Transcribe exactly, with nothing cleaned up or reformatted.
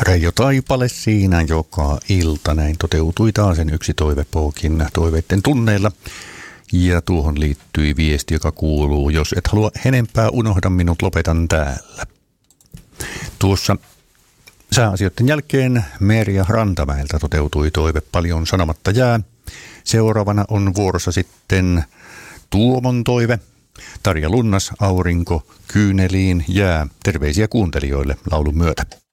Reijo Taipale siinä joka ilta. Näin toteutui taas sen yksi toive Pookin toiveiden tunneilla. Ja tuohon liittyi viesti, joka kuuluu: jos et halua enempää, unohda minut, lopetan täällä. Tuossa sääasioiden jälkeen Merja Rantamäeltä toteutui toive paljon sanomatta jää. Seuraavana on vuorossa sitten Tuomon toive. Tarja Lunnas, aurinko kyyneliin jää. Terveisiä kuuntelijoille laulun myötä.